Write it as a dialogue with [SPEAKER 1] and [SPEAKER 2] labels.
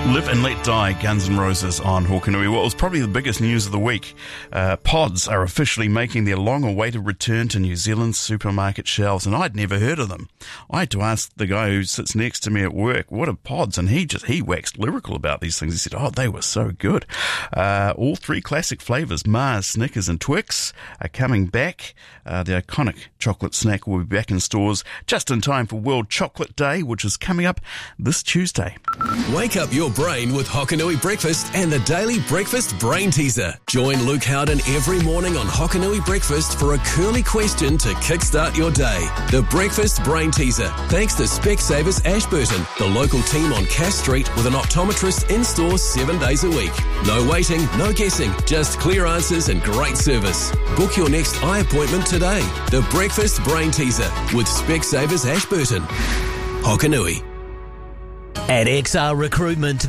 [SPEAKER 1] Live and Let Die, Guns N' Roses on Hokanui. What was probably the biggest news of the week. Pods are officially making their long-awaited return to New Zealand's supermarket shelves, and I'd never heard of them. I had to ask the guy who sits next to me at work, what are pods? And he waxed lyrical about these things. He said, they were so good. All three classic flavours, Mars, Snickers and Twix, are coming back. The iconic chocolate snack will be back in stores just in time for World Chocolate Day, which is coming up this Tuesday.
[SPEAKER 2] Wake up your brain with Hokanui Breakfast and the Daily Breakfast Brain Teaser. Join Luke Howden every morning on Hokanui Breakfast for a curly question to kickstart your day. The Breakfast Brain Teaser, thanks to Specsavers Ashburton, the local team on Cass Street with an optometrist in-store 7 days a week. No waiting, no guessing, just clear answers and great service. Book your next eye appointment today. The Breakfast Brain Teaser with Specsavers Ashburton. Hokanui.
[SPEAKER 3] At XR Recruitment,